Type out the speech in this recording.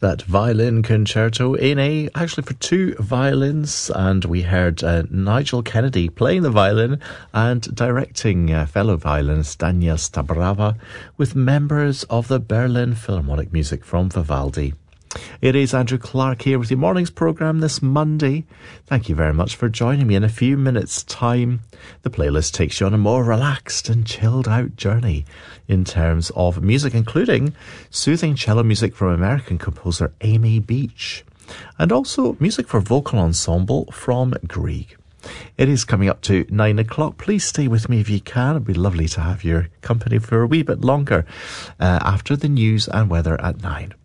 That violin concerto in A, actually for two violins, and we heard Nigel Kennedy playing the violin and directing fellow violinist Daniel Stabrava with members of the Berlin Philharmonic Music from Vivaldi. It is Andrew Clark here with your morning's programme this Monday. Thank you very much for joining me. In a few minutes' time, the playlist takes you on a more relaxed and chilled out journey in terms of music, including soothing cello music from American composer Amy Beach, and also music for vocal ensemble from Grieg. It is coming up to 9 o'clock. Please stay with me if you can. It'd be lovely to have your company for a wee bit longer after the news and weather at 9.